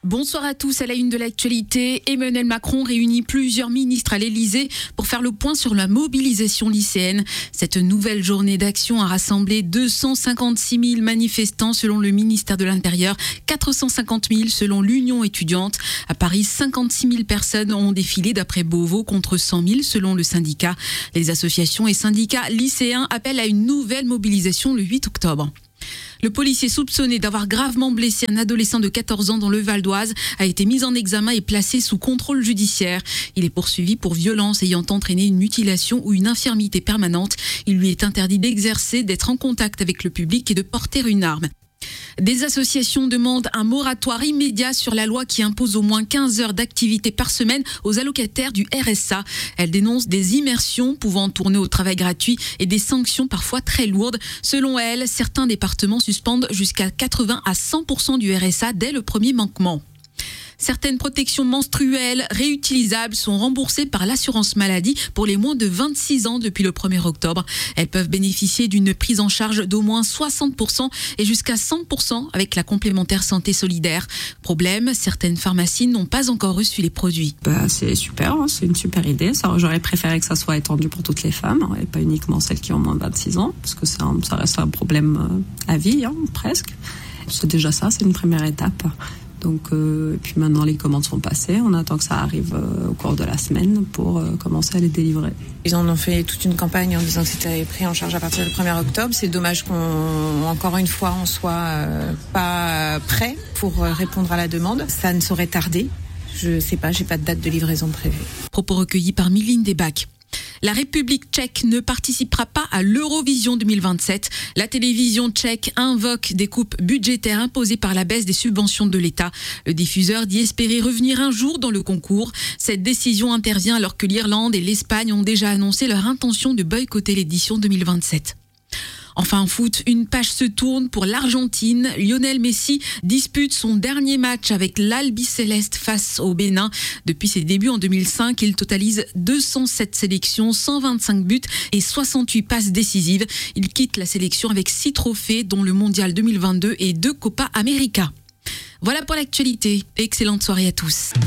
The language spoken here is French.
Bonsoir à tous. À la une de l'actualité, Emmanuel Macron réunit plusieurs ministres à l'Elysée pour faire le point sur la mobilisation lycéenne. Cette nouvelle journée d'action a rassemblé 256 000 manifestants selon le ministère de l'Intérieur, 450 000 selon l'Union étudiante. À Paris, 56 000 personnes ont défilé d'après Beauvau contre 100 000 selon le syndicat. Les associations et syndicats lycéens appellent à une nouvelle mobilisation le 8 octobre. Le policier soupçonné d'avoir gravement blessé un adolescent de 14 ans dans le Val d'Oise a été mis en examen et placé sous contrôle judiciaire. Il est poursuivi pour violence ayant entraîné une mutilation ou une infirmité permanente. Il lui est interdit d'exercer, d'être en contact avec le public et de porter une arme. Des associations demandent un moratoire immédiat sur la loi qui impose au moins 15 heures d'activité par semaine aux allocataires du RSA. Elles dénoncent des immersions pouvant tourner au travail gratuit et des sanctions parfois très lourdes. Selon elles, certains départements suspendent jusqu'à 80 à 100% du RSA dès le premier manquement. Certaines protections menstruelles réutilisables sont remboursées par l'assurance maladie pour les moins de 26 ans depuis le 1er octobre. Elles peuvent bénéficier d'une prise en charge d'au moins 60% et jusqu'à 100% avec la complémentaire santé solidaire. Problème, certaines pharmacies n'ont pas encore reçu les produits. C'est super, c'est une super idée. J'aurais préféré que ça soit étendu pour toutes les femmes et pas uniquement celles qui ont moins de 26 ans parce que ça reste un problème à vie, presque. C'est déjà ça, c'est une première étape. Donc, et puis maintenant les commandes sont passées, on attend que ça arrive au cours de la semaine pour commencer à les délivrer. Ils en ont fait toute une campagne en disant que c'était pris en charge à partir du 1er octobre. C'est dommage encore une fois, on soit pas prêt pour répondre à la demande. Ça ne saurait tarder. Je sais pas, j'ai pas de date de livraison prévue. Propos recueillis par Miline Debac. La République tchèque ne participera pas à l'Eurovision 2027. La télévision tchèque invoque des coupes budgétaires imposées par la baisse des subventions de l'État. Le diffuseur dit espérer revenir un jour dans le concours. Cette décision intervient alors que l'Irlande et l'Espagne ont déjà annoncé leur intention de boycotter l'édition 2027. Enfin en foot, une page se tourne pour l'Argentine. Lionel Messi dispute son dernier match avec l'Albiceleste face au Bénin. Depuis ses débuts en 2005, il totalise 207 sélections, 125 buts et 68 passes décisives. Il quitte la sélection avec 6 trophées, dont le Mondial 2022 et 2 Copa América. Voilà pour l'actualité. Excellente soirée à tous.